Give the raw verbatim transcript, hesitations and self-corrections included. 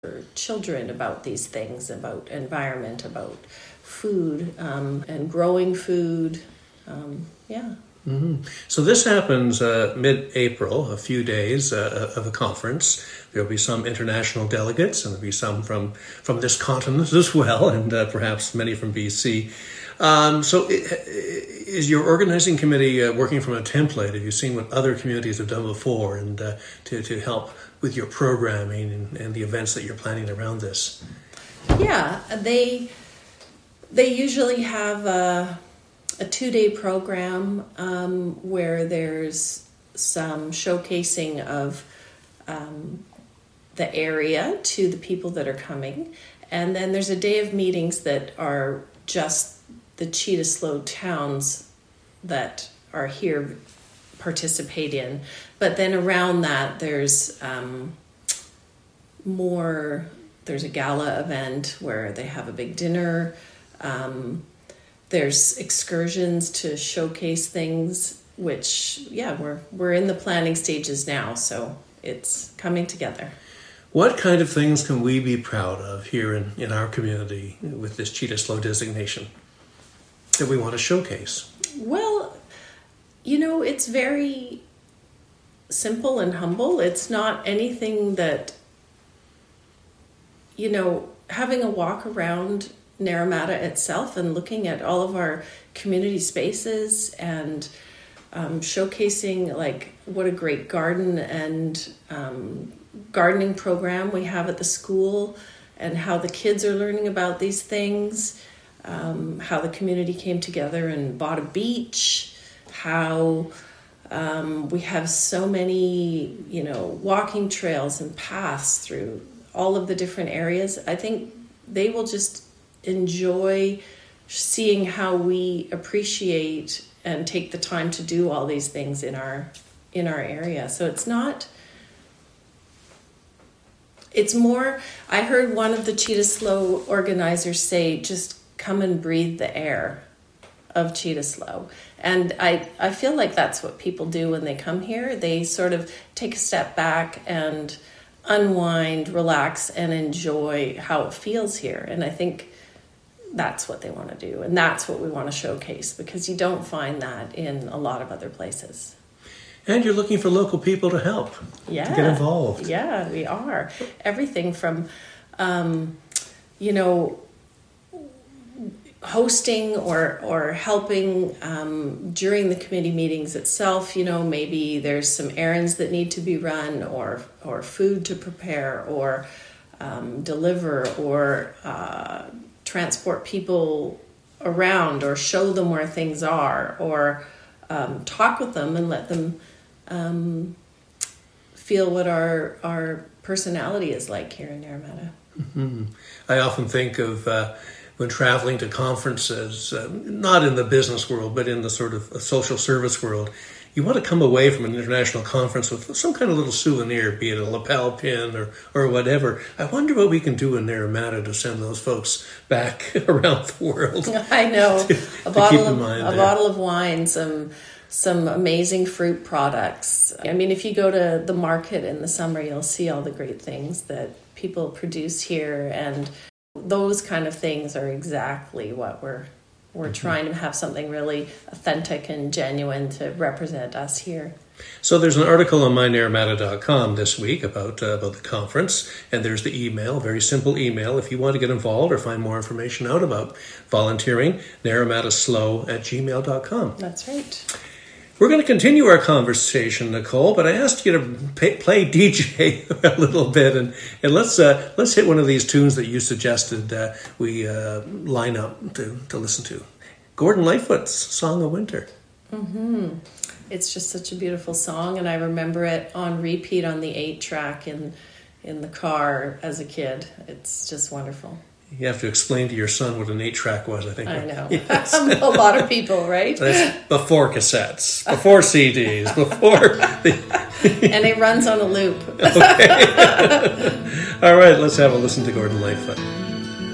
children about these things, about environment, about food, um, and growing food. Um, yeah. Mm-hmm. So this happens uh, mid-April, a few days uh, of a conference. There'll be some international delegates, and there'll be some from, from this continent as well, and uh, perhaps many from B C. Um, so it, is your organizing committee uh, working from a template? Have you seen what other communities have done before, and uh, to, to help with your programming and, and the events that you're planning around this? Yeah, they they usually have a, a two-day program um, where there's some showcasing of um, the area to the people that are coming. And then there's a day of meetings that are just the Chittislow towns that are here participate in. But then around that, there's um, more, there's a gala event where they have a big dinner. Um, there's excursions to showcase things, which, yeah, we're we're in the planning stages now, so it's coming together. What kind of things can we be proud of here in, in our community with this Chittislow designation that we want to showcase? Well, you know, it's very simple and humble. It's not anything that, you know, having a walk around Naramata itself and looking at all of our community spaces and um, showcasing like what a great garden and um, gardening program we have at the school, and how the kids are learning about these things, um, how the community came together and bought a beach, how um, we have so many, you know, walking trails and paths through all of the different areas. I think they will just enjoy seeing how we appreciate and take the time to do all these things in our in our area. So it's not, it's more, I heard one of the Chittislow organizers say, just come and breathe the air of Chittislow. And I, I feel like that's what people do when they come here. They sort of take a step back and unwind, relax, and enjoy how it feels here. And I think that's what they want to do. And that's what we want to showcase, because you don't find that in a lot of other places. And you're looking for local people to help, yeah. to get involved. Yeah, we are. Everything from, um, you know, hosting or or helping um, during the committee meetings itself. You know, maybe there's some errands that need to be run, or or food to prepare, or um, deliver, or uh, transport people around, or show them where things are, or um, talk with them and let them um, feel what our our personality is like here in Naramata. Mm-hmm. I often think of uh, when traveling to conferences, uh, not in the business world, but in the sort of social service world, you want to come away from an international conference with some kind of little souvenir, be it a lapel pin or, or whatever. I wonder what we can do in Naramata to send those folks back around the world. I know. to, a bottle of a there. bottle of wine, some some amazing fruit products. I mean, if you go to the market in the summer, you'll see all the great things that people produce here, and those kind of things are exactly what we're we're mm-hmm. trying to have something really authentic and genuine to represent us here. So there's an article on my naramata dot com this week about uh, about the conference, and there's the email, very simple email. If you want to get involved or find more information out about volunteering, naramataslow at gmail dot com. That's right. We're going to continue our conversation, Nicole, but I asked you to pay, play D J a little bit, and, and let's uh, let's hit one of these tunes that you suggested uh, we uh, line up to, to listen to. Gordon Lightfoot's Song of Winter. Mm-hmm. It's just such a beautiful song, and I remember it on repeat on the eight track in in the car as a kid. It's just wonderful. You have to explain to your son what an eight-track was, I think. I know. Yes. A lot of people, right? That's before cassettes, before C Ds, before... The... And it runs on a loop. Okay. All right, let's have a listen to Gordon Lightfoot.